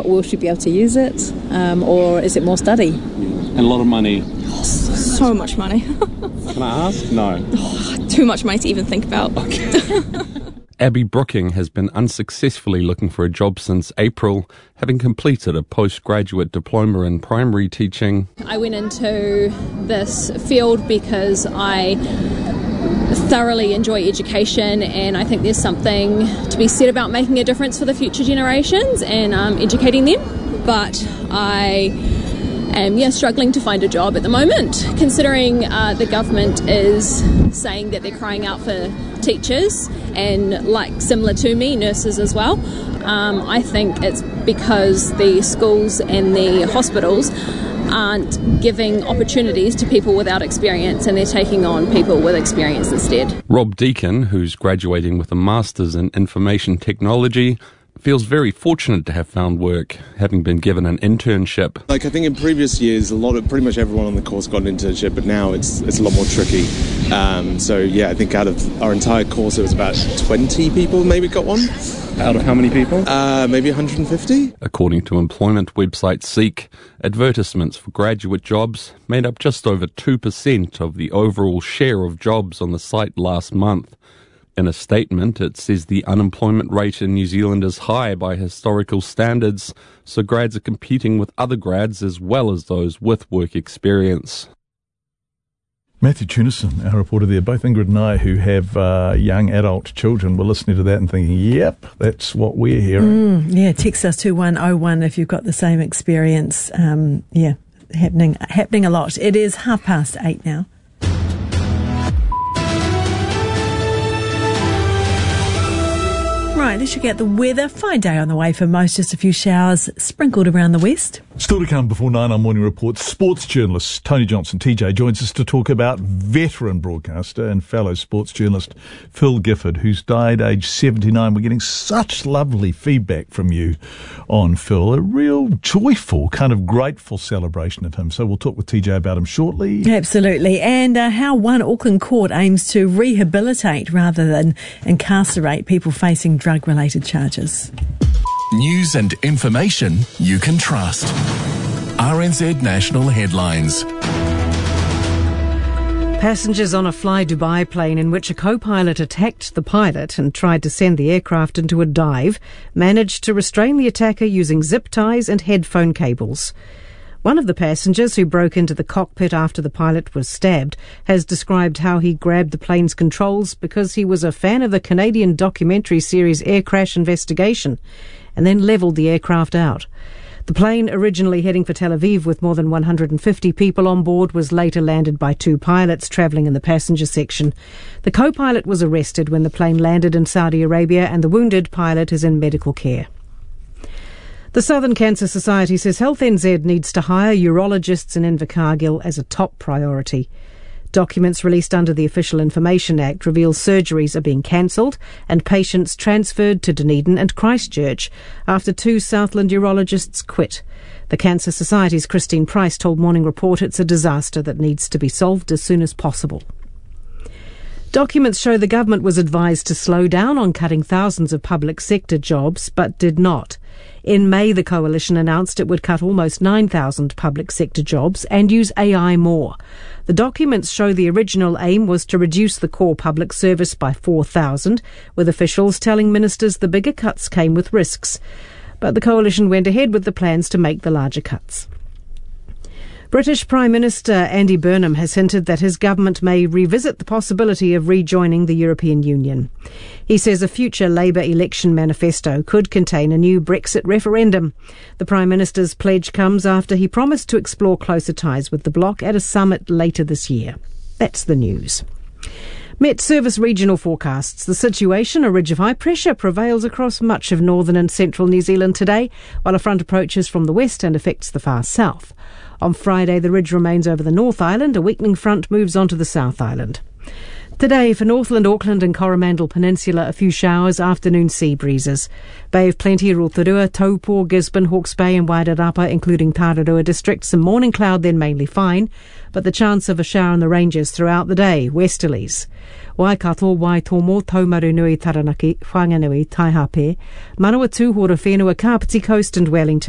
but will she be able to use it? Or is it more study? And a lot of money. So much money. Can I ask? No. Too much money to even think about. Okay. Abby Brooking has been unsuccessfully looking for a job since April, having completed a postgraduate diploma in primary teaching. I went into this field because I thoroughly enjoy education, and I think there's something to be said about making a difference for the future generations and educating them. But I am struggling to find a job at the moment, considering the government is saying that they're crying out for teachers and, like, similar to me, nurses as well. I think it's because the schools and the hospitals aren't giving opportunities to people without experience, and they're taking on people with experience instead. Rob Deacon, who's graduating with a Master's in Information Technology, feels very fortunate to have found work, having been given an internship. I think in previous years, pretty much everyone on the course got an internship, but now it's a lot more tricky. I think out of our entire course, it was about 20 people maybe got one. Out of how many people? Maybe 150. According to employment website Seek, advertisements for graduate jobs made up just over 2% of the overall share of jobs on the site last month. In a statement, it says the unemployment rate in New Zealand is high by historical standards, so grads are competing with other grads as well as those with work experience. Matthew Tunison, our reporter there, both Ingrid and I, who have young adult children, were listening to that and thinking, yep, that's what we're hearing. Text us 2101 if you've got the same experience. Happening a lot. It is 8:30 now. Right, let's look at the weather. Fine day on the way for most, just a few showers sprinkled around the west. Still to come before 9 on Morning Report, sports journalist Tony Johnson, TJ, joins us to talk about veteran broadcaster and fellow sports journalist Phil Gifford, who's died aged 79. We're getting such lovely feedback from you on Phil, a real joyful, kind of grateful celebration of him. So we'll talk with TJ about him shortly. Absolutely. And how one Auckland court aims to rehabilitate rather than incarcerate people facing drug-related charges. News and information you can trust. RNZ National Headlines. Passengers on a Fly Dubai plane in which a co-pilot attacked the pilot and tried to send the aircraft into a dive managed to restrain the attacker using zip ties and headphone cables. One of the passengers, who broke into the cockpit after the pilot was stabbed, has described how he grabbed the plane's controls because he was a fan of the Canadian documentary series Air Crash Investigation, and then levelled the aircraft out. The plane, originally heading for Tel Aviv with more than 150 people on board, was later landed by two pilots travelling in the passenger section. The co-pilot was arrested when the plane landed in Saudi Arabia, and the wounded pilot is in medical care. The Southern Cancer Society says Health NZ needs to hire urologists in Invercargill as a top priority. Documents released under the Official Information Act reveal surgeries are being cancelled and patients transferred to Dunedin and Christchurch after two Southland urologists quit. The Cancer Society's Christine Price told Morning Report it's a disaster that needs to be solved as soon as possible. Documents show the government was advised to slow down on cutting thousands of public sector jobs, but did not. In May, the coalition announced it would cut almost 9,000 public sector jobs and use AI more. The documents show the original aim was to reduce the core public service by 4,000, with officials telling ministers the bigger cuts came with risks. But the coalition went ahead with the plans to make the larger cuts. British Prime Minister Andy Burnham has hinted that his government may revisit the possibility of rejoining the European Union. He says a future Labour election manifesto could contain a new Brexit referendum. The Prime Minister's pledge comes after he promised to explore closer ties with the bloc at a summit later this year. That's the news. Met Service regional forecasts. The situation, a ridge of high pressure, prevails across much of northern and central New Zealand today, while a front approaches from the west and affects the far south. On Friday, the ridge remains over the North Island. A weakening front moves onto the South Island. Today, for Northland, Auckland and Coromandel Peninsula, a few showers, afternoon sea breezes. Bay of Plenty, Rotorua, Taupo, Gisborne, Hawke's Bay and Wairarapa, including Tararua district, some morning cloud, then mainly fine, but the chance of a shower in the ranges throughout the day, westerlies. Waikato, Waitomo, Taumarunui, Taranaki, Whanganui, Taihape, Manawatu, Horowhenua, Kapiti Coast and Wellington.